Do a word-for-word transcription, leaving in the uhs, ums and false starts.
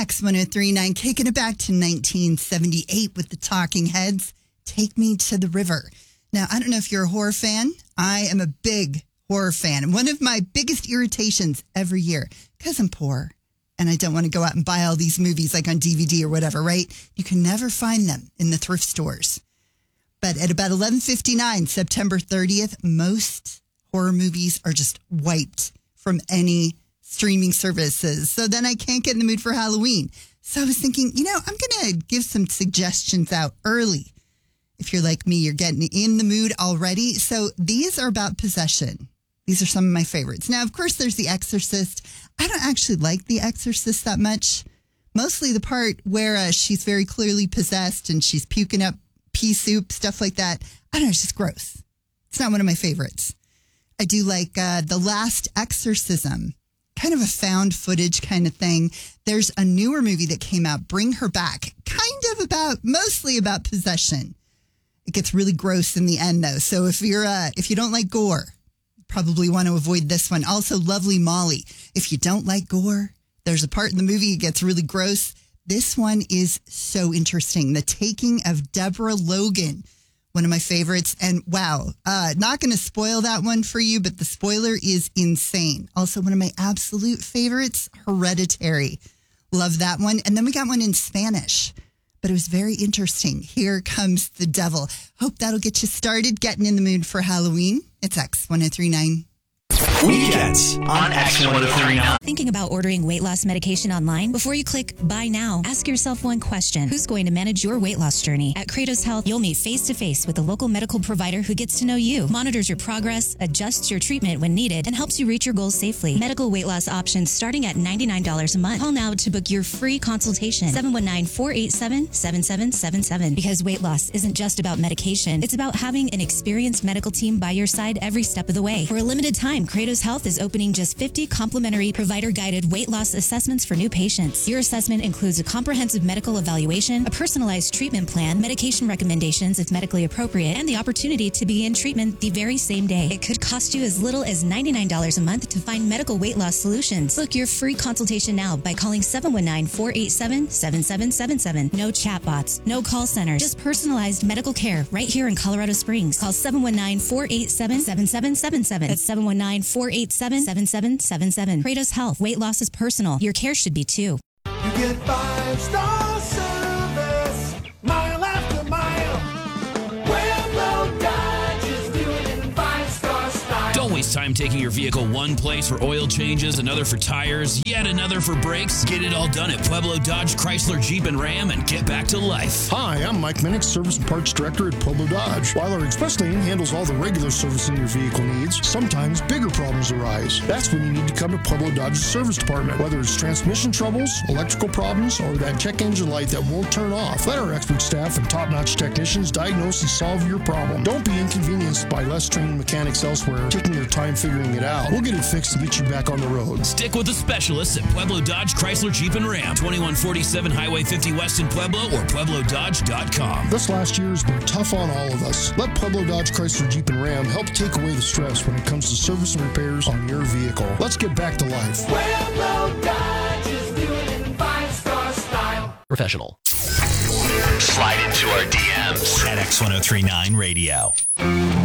X one oh three point nine, kicking it back to nineteen seventy-eight with the Talking Heads. Take Me to the River. Now, I don't know if you're a horror fan. I am a big horror fan. And one of my biggest irritations every year, because I'm poor and I don't want to go out and buy all these movies like on D V D or whatever, right? You can never find them in the thrift stores. But at about eleven fifty-nine, September thirtieth, most horror movies are just wiped from any streaming services. So then I can't get in the mood for Halloween. So I was thinking, you know, I'm going to give some suggestions out early. If you're like me, you're getting in the mood already. So these are about possession. These are some of my favorites. Now, of course, there's The Exorcist. I don't actually like The Exorcist that much. Mostly the part where uh, she's very clearly possessed and she's puking up pea soup, stuff like that. I don't know, it's just gross. It's not one of my favorites. I do like uh, The Last Exorcism. Kind of a found footage kind of thing. There's a newer movie that came out, Bring Her Back. Kind of about, mostly about possession. It gets really gross in the end, though. So if you're uh, if you don't like gore, you probably want to avoid this one. Also, Lovely Molly. If you don't like gore, there's a part in the movie it gets really gross. This one is so interesting. The Taking of Deborah Logan. One of my favorites. And wow, uh, not going to spoil that one for you, but the spoiler is insane. Also, one of my absolute favorites, Hereditary. Love that one. And then we got one in Spanish. But it was very interesting. Here Comes the Devil. Hope that'll get you started, getting in the mood for Halloween. It's X one oh three point nine. Weekends on X one oh three point nine. Thinking about ordering weight loss medication online? Before you click buy now, ask yourself one question. Who's going to manage your weight loss journey? At Kratos Health, you'll meet face-to-face with a local medical provider who gets to know you, monitors your progress, adjusts your treatment when needed, and helps you reach your goals safely. Medical weight loss options starting at ninety-nine dollars a month. Call now to book your free consultation. seven one nine, four eight seven, seven seven seven seven. Because weight loss isn't just about medication. It's about having an experienced medical team by your side every step of the way. For a limited time, Kratos Health is opening just fifty complimentary provider-guided weight loss assessments for new patients. Your assessment includes a comprehensive medical evaluation, a personalized treatment plan, medication recommendations if medically appropriate, and the opportunity to begin treatment the very same day. It could cost you as little as ninety-nine dollars a month to find medical weight loss solutions. Book your free consultation now by calling seven one nine, four eight seven, seven seven seven seven. No chatbots, no call centers, just personalized medical care right here in Colorado Springs. Call seven one nine, four eight seven, seven seven seven seven. That's seven one nine, four eight seven, seven seven seven seven. Kratos Health. Weight loss is personal. Your care should be too. You get five-star service, mile after mile. Pueblo Dodge is doing it in five-star style. Don't waste time taking your vehicle one place for oil changes, another for tires, yet another for brakes. Get it all done at Pueblo Dodge, Chrysler, Jeep, and Ram and get back to life. Hi, I'm Mike Minnick, Service and Parts Director at Pueblo Dodge. While our express lane handles all the regular servicing your vehicle needs, sometimes bigger problems arise. That's when you need to come to Pueblo Dodge's service department. Whether it's transmission troubles, electrical problems, or that check engine light that won't turn off, let our expert staff and top-notch technicians diagnose and solve your problem. Don't be inconvenienced by less trained mechanics elsewhere taking their time figuring it out. We'll get it fixed and get you back on the road. Stick with the specialists at Pueblo Dodge, Chrysler, Jeep, and Ram. twenty-one forty-seven Highway fifty West in Pueblo or pueblo dodge dot com. This last year has been tough on all of us. Let Pueblo Dodge, Chrysler, Jeep, and Ram help take away the stress when it comes to service and repairs on your vehicle. Let's get back to life. Pueblo Dodge is doing it in five-star style. Professional. Slide into our D Ms at X one oh three point nine Radio.